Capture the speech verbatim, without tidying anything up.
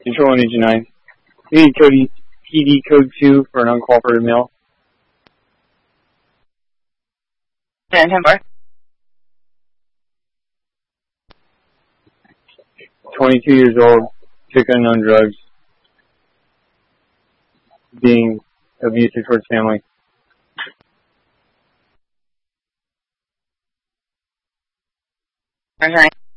Control on Agent nine. We need Cody P D code two for an uncooperative male. ten four. twenty-two years old, took unknown drugs, being abusive towards family. Okay.